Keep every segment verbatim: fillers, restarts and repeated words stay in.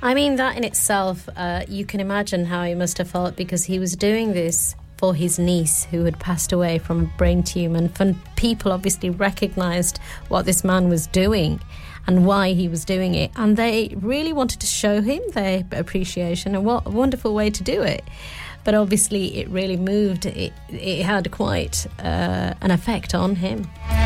I mean, that in itself, uh, you can imagine how he must have felt, because he was doing this for his niece who had passed away from a brain tumour, and fun people obviously recognised what this man was doing and why he was doing it, and they really wanted to show him their appreciation, and what a wonderful way to do it. But obviously it really moved, it, it had quite uh, an effect on him.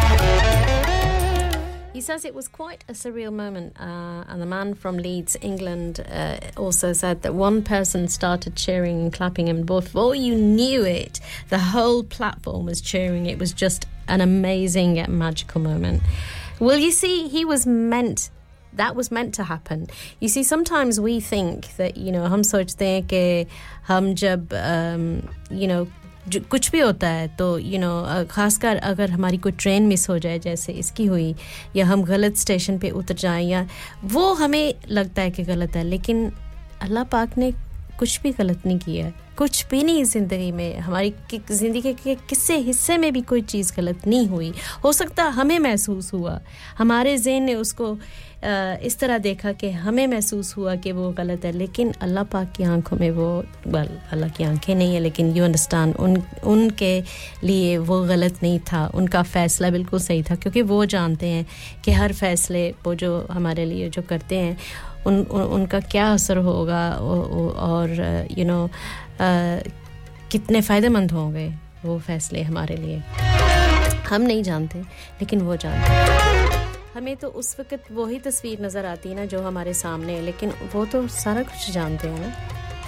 He says it was quite a surreal moment, uh, and the man from Leeds, England, uh, also said that one person started cheering and clapping, and before you knew it, the whole platform was cheering. It was just an amazing and magical moment. Well, you see, he was meant, that was meant to happen. You see, sometimes we think that, you know, hum sochte hain कि हम जब, um, you know, कुछ भी होता है तो you know खासकर अगर हमारी कोई ट्रेन मिस हो जाए जैसे इसकी हुई, या हम गलत स्टेशन पे उतर जाएं, या वो हमें लगता है कि गलत है, लेकिन अल्लाह पाक ने कुछ भी गलत नहीं किया, कुछ भी नहीं ज़िंदगी में, हमारी ज़िंदगी के किसी हिस्से में भी कोई चीज़ गलत नहीं हुई. हो सकता हमें महसूस हुआ, हमारे ज़हन ने उसको इस तरह देखा कि हमें महसूस हुआ कि वो गलत है, लेकिन अल्लाह पाक की आंखों में वो, वेल अल्लाह की आंखें नहीं है, लेकिन यू अंडरस्टैंड, उन उनके लिए वो गलत नहीं था, उनका फ़ैसला बिल्कुल सही था, क्योंकि वो जानते हैं कि हर फ़ैसले वो जो हमारे लिए जो करते हैं उन, उन उनका क्या असर होगा, और यू नो कितने फ़ायदेमंद होंगे वो फ़ैसले हमारे लिए. हम नहीं जानते, लेकिन वो जानते हैं. हमें तो उस वक्त वही तस्वीर नज़र आती है ना जो हमारे सामने है, लेकिन वो तो सारा कुछ जानते हैं ना.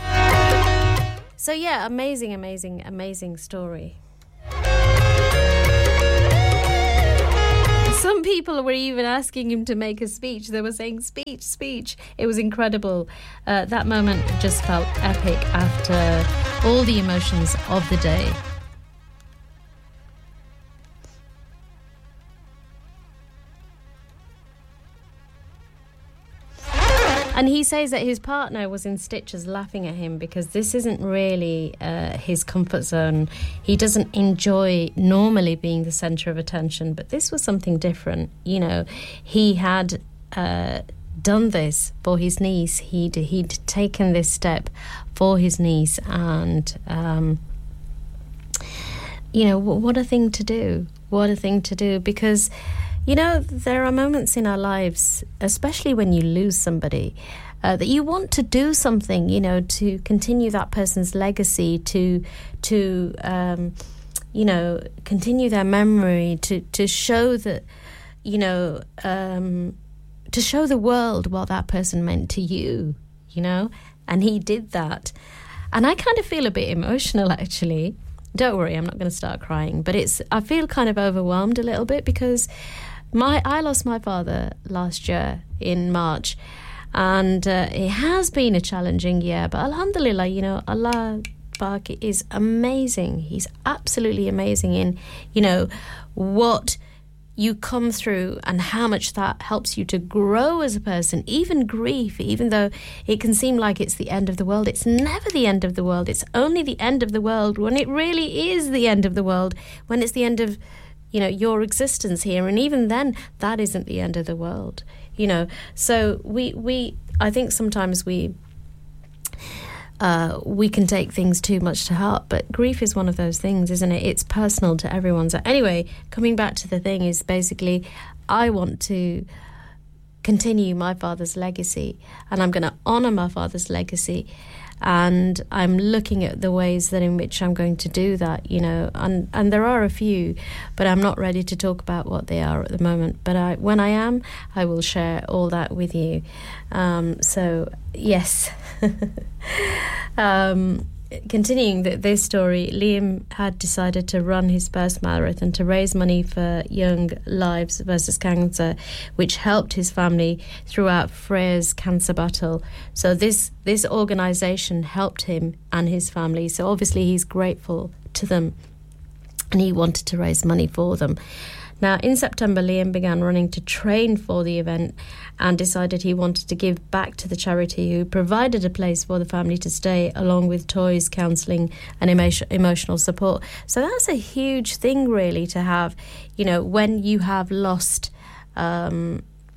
So yeah, amazing, amazing, amazing story. Some people were even asking him to make a speech. They were saying, speech, speech. It was incredible. Uh, that moment just felt epic after all the emotions of the day. And he says that his partner was in stitches laughing at him because this isn't really uh, his comfort zone. He doesn't enjoy normally being the centre of attention, but this was something different. You know, he had uh, done this for his niece. He'd, he'd taken this step for his niece, and, um, you know, what a thing to do. What a thing to do, because... You know, there are moments in our lives, especially when you lose somebody, uh, that you want to do something, you know, to continue that person's legacy, to, to um, you know, continue their memory, to, to show that, you know, um, to show the world what that person meant to you, you know, and he did that. And I kind of feel a bit emotional, actually. Don't worry, I'm not going to start crying, but it's, I feel kind of overwhelmed a little bit because... My, I lost my father last year in March, and uh, it has been a challenging year, but alhamdulillah, you know, Allah Pak is amazing. He's absolutely amazing in, you know, what you come through and how much that helps you to grow as a person. Even grief, even though it can seem like it's the end of the world, it's never the end of the world. It's only the end of the world when it really is the end of the world, when it's the end of, you know, your existence here, and even then that isn't the end of the world, you know. So we we I think sometimes we uh we can take things too much to heart, but grief is one of those things, isn't it? It's personal to everyone. So anyway, coming back to the thing is basically I want to continue my father's legacy, and I'm going to honour my father's legacy, and I'm looking at the ways that in which I'm going to do that, you know, and, and there are a few, but I'm not ready to talk about what they are at the moment. But I, when I am, I will share all that with you. Um, so, yes. um, continuing the, this story, Liam had decided to run his first marathon to raise money for Young Lives versus Cancer, which helped his family throughout Freya's cancer battle. So this this organisation helped him and his family. So obviously he's grateful to them, and he wanted to raise money for them. Now, in September, Liam began running to train for the event and decided he wanted to give back to the charity who provided a place for the family to stay, along with toys, counselling and emo- emotional support. So that's a huge thing, really, to have, you know, when you have lost um,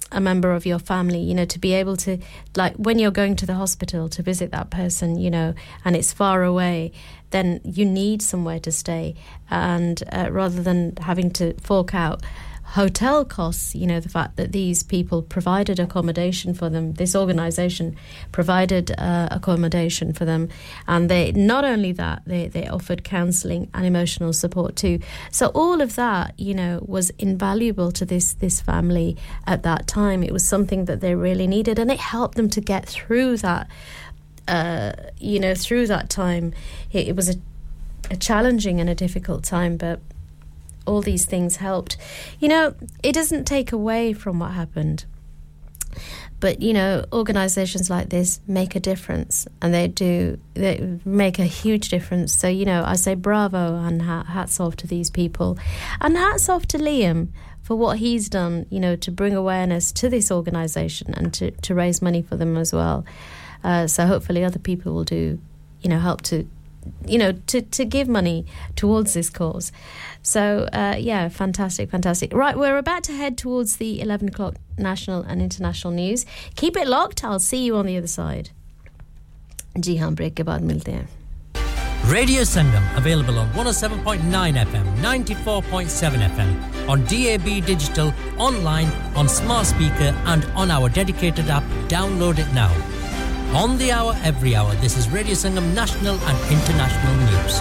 a member of your family, you know, to be able to, like, when you're going to the hospital to visit that person, you know, and it's far away, then you need somewhere to stay. And uh, rather than having to fork out hotel costs, you know, the fact that these people provided accommodation for them, this organisation provided uh, accommodation for them, and they, not only that, they, they offered counselling and emotional support too. So all of that, you know, was invaluable to this, this family at that time. It was something that they really needed, and it helped them to get through that, uh, you know, through that time. It, it was a, a challenging and a difficult time, but all these things helped. You know, it doesn't take away from what happened. But, you know, organisations like this make a difference, and they do, they make a huge difference. So, you know, I say bravo and hats off to these people. And hats off to Liam for what he's done, you know, to bring awareness to this organisation and to, to raise money for them as well. Uh, so hopefully other people will do, you know, help to, you know, to, to give money towards this cause. So, uh, yeah, fantastic, fantastic. Right, we're about to head towards the eleven o'clock national and international news. Keep it locked. I'll see you on the other side. जी हाँ, break के बाद मिलते हैं. Radio Sangam, available on one oh seven point nine F M, ninety-four point seven F M, on D A B Digital, online, on smart speaker, and on our dedicated app. Download it now. On the hour, every hour, this is Radio Sangam national and international news.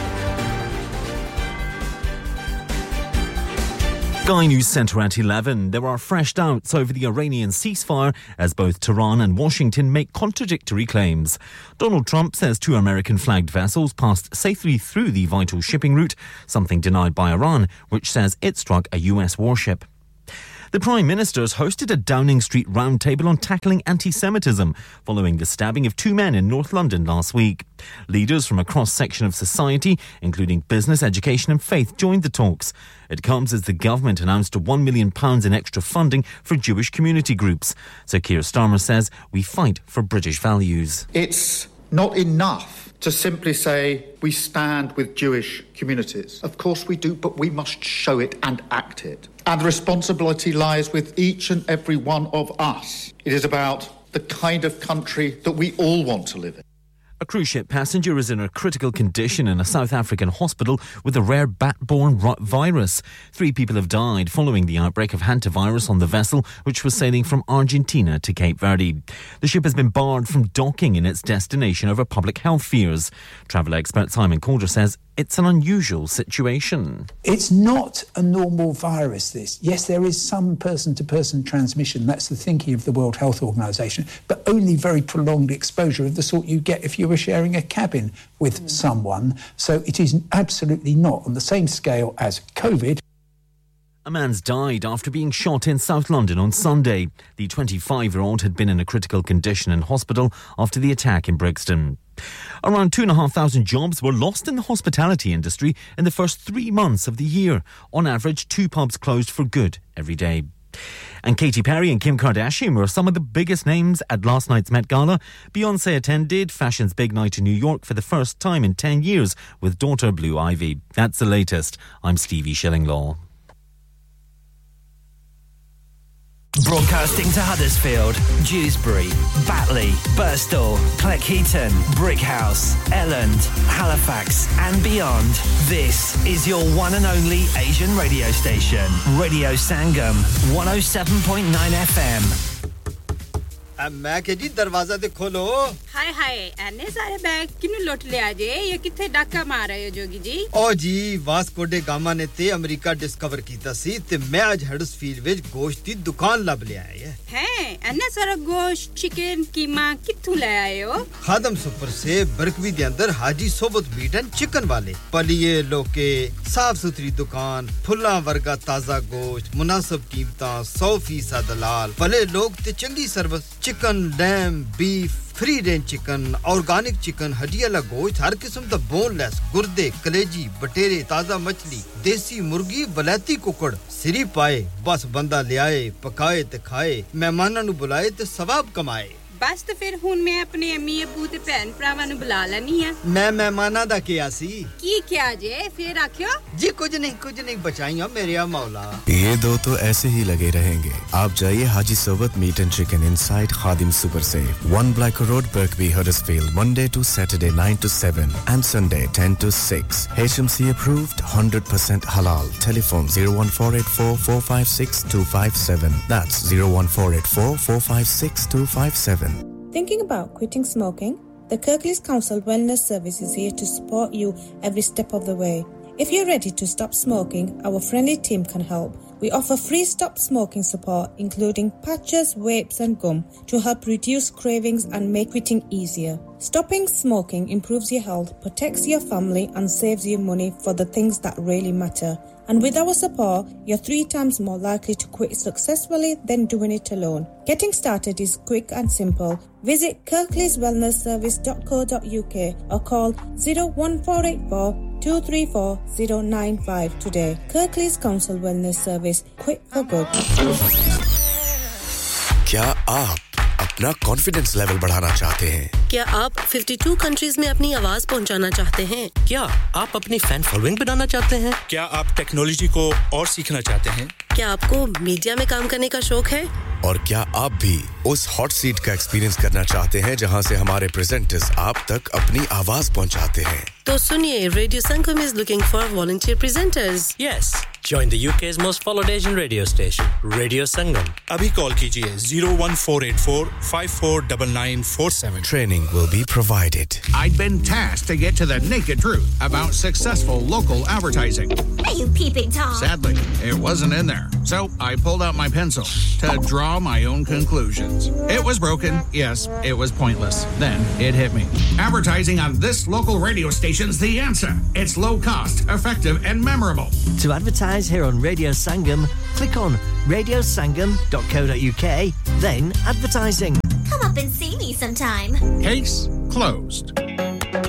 Sky News Centre at eleven. There are fresh doubts over the Iranian ceasefire as both Tehran and Washington make contradictory claims. Donald Trump says two American-flagged vessels passed safely through the vital shipping route, something denied by Iran, which says it struck a U S warship. The Prime Minister has hosted a Downing Street roundtable on tackling anti-Semitism following the stabbing of two men in North London last week. Leaders from a cross-section of society, including business, education and faith, joined the talks. It comes as the government announced one million pounds in extra funding for Jewish community groups. Sir Keir Starmer says, we fight for British values. It's not enough to simply say we stand with Jewish communities. Of course we do, but we must show it and act it. And the responsibility lies with each and every one of us. It is about the kind of country that we all want to live in. A cruise ship passenger is in a critical condition in a South African hospital with a rare bat-borne virus. Three people have died following the outbreak of hantavirus on the vessel, which was sailing from Argentina to Cape Verde. The ship has been barred from docking in its destination over public health fears. Travel expert Simon Calder says it's an unusual situation. It's not a normal virus, this. Yes, there is some person-to-person transmission. That's the thinking of the World Health Organization, but only very prolonged exposure of the sort you get if you were sharing a cabin with mm. someone. So it is absolutely not on the same scale as COVID. A man's died after being shot in South London on Sunday. The twenty-five-year-old had been in a critical condition in hospital after the attack in Brixton. Around two and a half thousand jobs were lost in the hospitality industry in the first three months of the year. On average, two pubs closed for good every day. And Katy Perry and Kim Kardashian were some of the biggest names at last night's Met Gala. Beyoncé attended fashion's big night in New York for the first time in ten years with daughter Blue Ivy. That's the latest. I'm Stevie Shillinglaw. Broadcasting to Huddersfield, Dewsbury, Batley, Birstall, Cleckheaton, Brickhouse, Elland, Halifax and beyond. This is your one and only Asian radio station. Radio Sangam, one oh seven point nine F M. मैं के जी दरवाजा दे खोलो हाय हाय एने सारे bag किनु लुट ले आजे ये किथे डाका मार रहे हो जोगी जी ओ जी वास्को डे गामा ने ते अमेरिका डिस्कवर कीता सी ते मैं आज हडर्सफील्ड विच गोश्त दी दुकान लब ले आया है हैं एने सारा गोश्त चिकन कीमा किथु ले आए हो खादम सुपर से बरकवी दे अंदर हाजी सोबत मीट एंड चिकन वाले पलिए लोके साफ सुथरी दुकान फुल्ला वर्गा ताजा गोश्त मुनासिब कीमतां one hundred percent दलाल भले लोग ते चंगी service chicken, lamb, beef, free range chicken, organic chicken, हड्डी वाला गोश्त, हर किस्म दा boneless, गुर्दे, कलेजी, बटेरे, ताजा मछली, देसी मुर्गी, वलैती कुकड़, सिरी पाए, बस बंदा ले आए, पकाए ते खाए, मेहमानां नु बुलाए ते सवाब कमाए। बस तो फिर हुन मैं अपने अम्मी अब्बू ते भैन भरावां नु बुला लनी है मैं मेहमानां दा किया सी की क्या जे फिर आखियो जी कुछ नहीं कुछ नहीं बचाइयो मेरे मौला ये दो तो ऐसे ही लगे रहेंगे आप जाइए हाजी सोबत meet and chicken inside Khadim super safe one Black Road Birkby Huddersfield Monday to Saturday nine to seven and Sunday ten to six H M C approved one hundred percent halal telephone zero one four eight four four five six two five seven that's zero one four eight four four five six two five seven Thinking about quitting smoking? The Kirklees Council Wellness Service is here to support you every step of the way. If you're ready to stop smoking, our friendly team can help. We offer free stop smoking support, including patches, vapes and gum, to help reduce cravings and make quitting easier. Stopping smoking improves your health, protects your family and saves you money for the things that really matter. And with our support, you're three times more likely to quit successfully than doing it alone. Getting started is quick and simple. Visit kirklees wellness service dot co dot uk or call zero one four eight four two three four zero nine five today. Kirklees Council Wellness Service. Quit for good. क्या आप अपना confidence level बढ़ाना चाहते हैं? क्या आप बावन countries में अपनी आवाज पहुंचाना चाहते हैं? क्या आप अपनी फैन फॉलोइंग बनाना चाहते हैं? क्या आप टेक्नोलॉजी को और सीखना चाहते हैं? क्या आपको मीडिया में काम करने का शौक है? और क्या आप भी उस हॉट सीट का एक्सपीरियंस करना चाहते हैं जहां से हमारे प्रेजेंटर्स आप तक अपनी आवाज पहुंचाते हैं? तो सुनिए, radio Sangam is looking for volunteer presenters. Yes, join the U K's most followed Asian radio station, Radio Sangam. अभी कॉल कीजिए zero one four eight four five four nine nine four seven. Training will be provided. I'd been tasked to get to the naked truth about successful local advertising. Are you peeping Tom? Sadly, it wasn't in there. So I pulled out my pencil to draw my own conclusions. It was broken. Yes, it was pointless. Then it hit me. Advertising on this local radio station's the answer. It's low cost, effective, and memorable. To advertise here on Radio Sangam, click on radio sangam dot co dot uk, then advertising. Come up and see me sometime. Case closed.